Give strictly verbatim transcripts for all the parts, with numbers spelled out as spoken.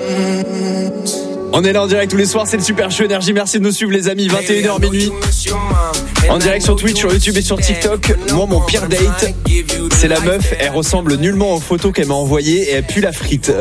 On est là en direct tous les soirs, c'est le Super Show Énergie. Merci de nous suivre les amis, vingt et une heures minuit. En direct sur Twitch, sur YouTube et sur TikTok. Moi mon pire date, c'est la meuf, elle ressemble nullement aux photos qu'elle m'a envoyées et elle pue la frite.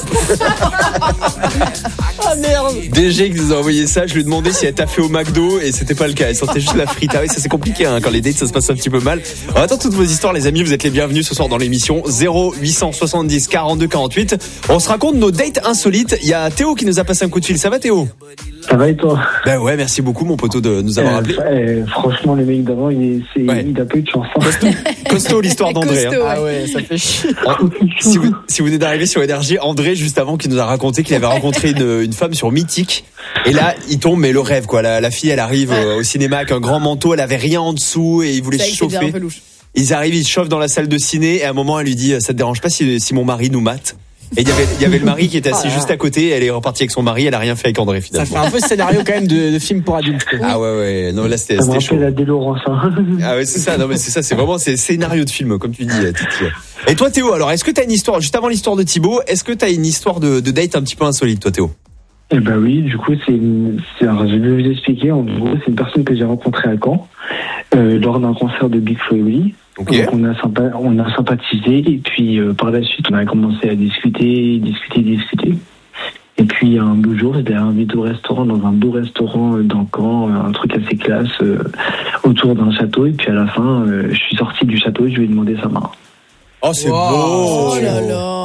Ah merde. D G qui nous a envoyé ça, je lui ai demandé si elle t'a fait au McDo et c'était pas le cas, elle sentait juste la frite. Ah oui, ça c'est compliqué hein, quand les dates ça se passe un petit peu mal. On attend toutes vos histoires les amis, vous êtes les bienvenus ce soir dans l'émission zéro huit cent soixante-dix quarante-deux quarante-huit. On se raconte nos dates insolites. Il y a Théo qui nous a passé un coup de fil, ça va Théo? Ça va et toi? Ben ouais, merci beaucoup mon poteau de nous avoir euh, appelé. Euh, franchement, le mec d'avant, il, c'est, ouais. il a pas eu de chance. Costaud, costaud l'histoire d'André. Costaud, hein. Ah ouais, ça fait chier. Si vous, si vous venez d'arriver sur Énergie, André, juste avant, qui nous a raconté qu'il avait rencontré une, une femme sur Mythique. Et là, il tombe, mais le rêve, quoi. La, la fille, elle arrive au cinéma avec un grand manteau, elle avait rien en dessous et il voulait se chauffer. Ils arrivent, ils se chauffent dans la salle de ciné et à un moment, elle lui dit, ça te dérange pas si, si mon mari nous mate? Et il y avait, il y avait le mari qui était assis ah, juste à côté. Elle est repartie avec son mari. Elle a rien fait avec André finalement. Ça fait un peu scénario quand même de, de film pour adultes. Ah ouais ouais. Non là c'était, c'était chaud. La Délorance. Hein. Ah ouais c'est ça. Non mais c'est ça. C'est vraiment c'est scénario de film comme tu dis Titi. Et toi Théo alors est-ce que t'as une histoire juste avant l'histoire de Thibaut? Est-ce que t'as une histoire de, de date un petit peu insolite toi Théo? Eh ben oui. Du coup c'est, une, c'est un, je vais vous expliquer. En gros c'est une personne que j'ai rencontrée à Caen euh, lors d'un concert de Big Flo et Oli. Okay. Donc on a, sympa, on a sympathisé et puis euh, par la suite on a commencé à discuter, discuter, discuter. Et puis un beau jour, j'étais invité au restaurant, dans un beau restaurant dans Caen, un truc assez classe, euh, autour d'un château. Et puis à la fin, euh, je suis sorti du château et je lui ai demandé sa main. Oh c'est wow. beau. Oh là là.